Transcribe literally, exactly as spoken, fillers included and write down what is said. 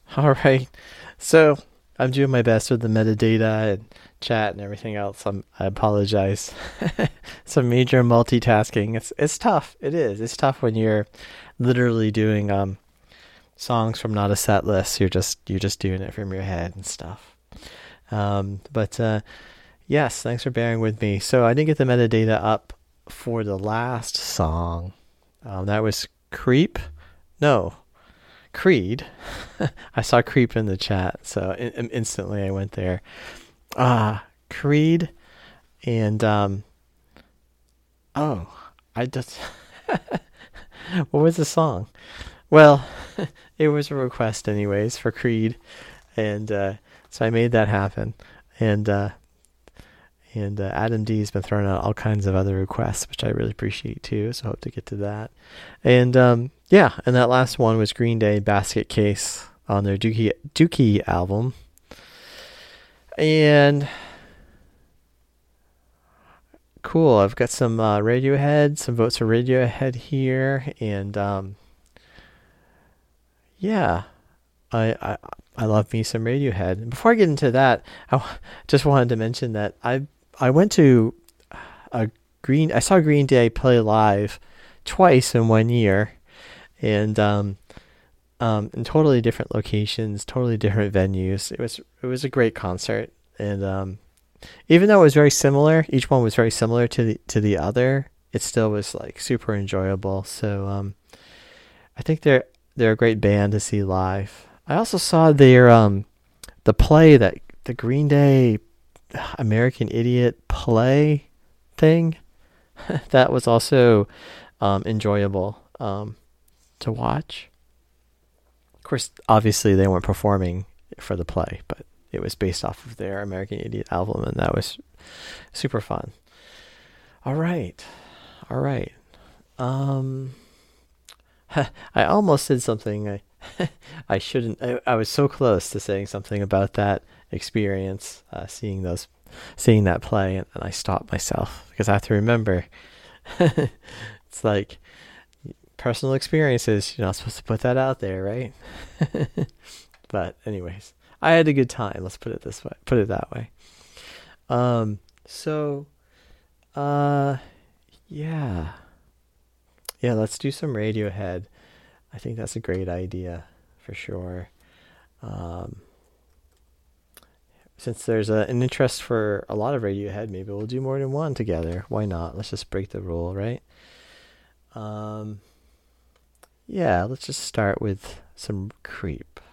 All right. So I'm doing my best with the metadata and chat and everything else. I'm, I apologize. Some major multitasking. It's it's tough. It is. It's tough when you're literally doing um songs from not a set list. You're just you're just doing it from your head and stuff. Um, but uh, yes, thanks for bearing with me. So I didn't get the metadata up for the last song. Um, that was Creep. No, Creed. I saw Creep in the chat, so in, instantly I went there. Ah, Creed, and um, oh, I just what was the song? Well, it was a request anyways for Creed, and uh, so I made that happen. And uh, and uh, Adam D's been throwing out all kinds of other requests, which I really appreciate too. So I hope to get to that. And um, yeah, and that last one was Green Day, Basket Case on their Dookie Dookie album. And cool, I've got some uh, Radiohead, some votes for Radiohead here, and um, yeah, I, I I love me some Radiohead. And before I get into that, I just wanted to mention that I I went to a Green I saw Green Day play live twice in one year, and um, um, in totally different locations, totally different venues. It was it was a great concert, and um, even though it was very similar, each one was very similar to the to the other. It still was like super enjoyable. So um, I think they're they're a great band to see live. I also saw their um the play that the Green Day American Idiot play thing. That was also um, enjoyable um, to watch. Of course, obviously they weren't performing for the play, but it was based off of their American Idiot album, and that was super fun. All right, all right. Um, I almost did something I I shouldn't. I, I was so close to saying something about that experience, uh, seeing those, seeing that play, and, and I stopped myself because I have to remember. It's like personal experiences. You're not supposed to put that out there, right? But anyways, I had a good time. Let's put it this way. Put it that way. Um. So, uh, yeah, yeah. Let's do some Radiohead. I think that's a great idea for sure. Um, since there's a, an interest for a lot of Radiohead, maybe we'll do more than one together. Why not? Let's just break the rule, right? Um, yeah, let's just start with some Creep.